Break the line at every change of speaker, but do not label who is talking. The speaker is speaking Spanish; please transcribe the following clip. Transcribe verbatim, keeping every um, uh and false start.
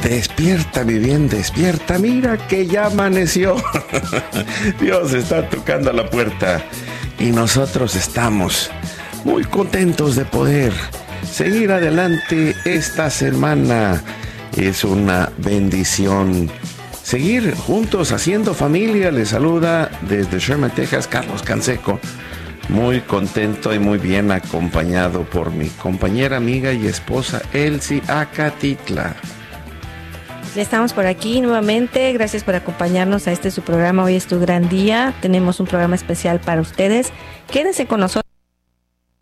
Despierta, mi bien, despierta. Mira que ya amaneció. Dios está tocando a la puerta y nosotros estamos muy contentos de poder seguir adelante esta semana. Es una bendición seguir juntos haciendo familia. Les saluda desde Sherman, Texas, Carlos Canseco. Muy contento y muy bien acompañado por mi compañera, amiga y esposa Elsie Acatitla.
Ya estamos por aquí nuevamente. Gracias por acompañarnos a este su programa. Hoy es tu gran día. Tenemos un programa especial para ustedes. Quédense con nosotros.